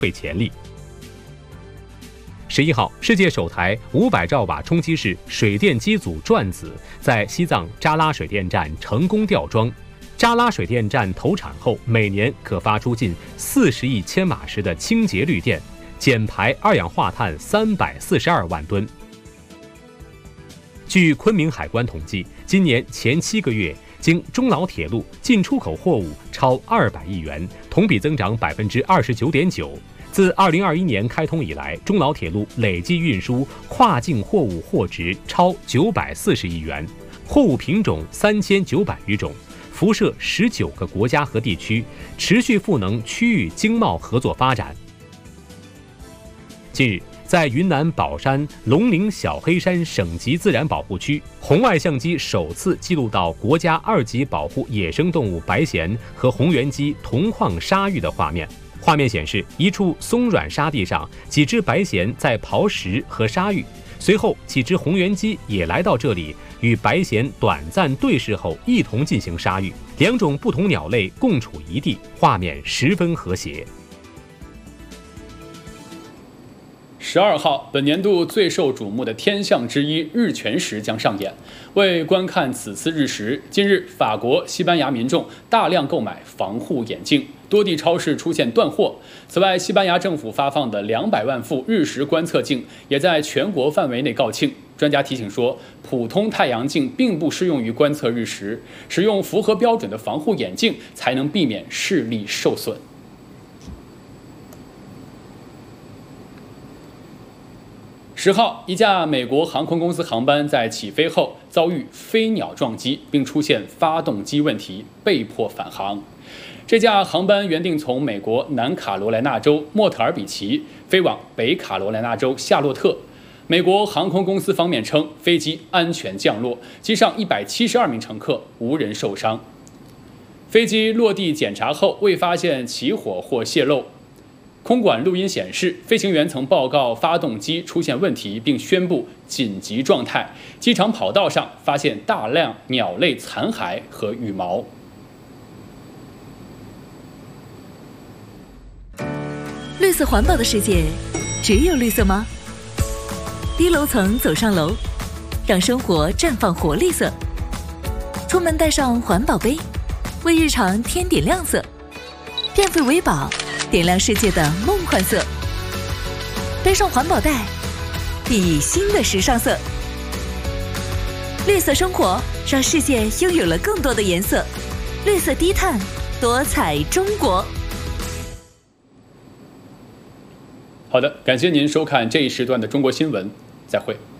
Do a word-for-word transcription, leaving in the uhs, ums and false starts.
倍潜力。十一号，世界首台五百兆瓦充气式水电机组转子在西藏扎拉水电站成功吊装。扎拉水电站投产后，每年可发出近四十亿千瓦时的清洁绿电，减排二氧化碳三百四十二万吨。据昆明海关统计，今年前七个月，经中老铁路进出口货物超二百亿元，同比增长百分之二十九点九。自二零二一年开通以来，中老铁路累计运输跨境货物货值超九百四十亿元，货物品种三千九百余种，辐射十九个国家和地区，持续赋能区域经贸合作发展。近日，在云南保山龙陵小黑山省级自然保护区，红外相机首次记录到国家二级保护野生动物白鹇和红原鸡同框沙域的画面。画面显示，一处松软沙地上，几只白鹇在刨食和沙域。随后，几只红原鸡也来到这里，与白鹇短暂对视后，一同进行沙育。两种不同鸟类共处一地，画面十分和谐。 十二号，本年度最受瞩目的天象之一日全食将上演。为观看此次日食，近日法国、西班牙民众大量购买防护眼镜，多地超市出现断货。此外，西班牙政府发放的两百万副日食观测镜也在全国范围内告罄。专家提醒说，普通太阳镜并不适用于观测日食，使用符合标准的防护眼镜才能避免视力受损。十号，一架美国航空公司航班在起飞后遭遇飞鸟撞击，并出现发动机问题，被迫返航。这架航班原定从美国南卡罗来纳州莫特尔比奇飞往北卡罗来纳州夏洛特。美国航空公司方面称，飞机安全降落，机上一百七十二名乘客无人受伤。飞机落地检查后未发现起火或泄漏。空管录音显示，飞行员曾报告发动机出现问题，并宣布紧急状态。机场跑道上发现大量鸟类残骸和羽毛。 绿色环保的世界，只有绿色吗？低楼层走上楼，让生活绽放活力色。出门带上环保杯，为日常添点亮色。变废为宝，点亮世界的梦幻色。背上环保袋，熠熠新的时尚色。绿色生活，让世界拥有了更多的颜色。绿色低碳，多彩中国。 好的，感谢您收看这一时段的中国新闻，再会。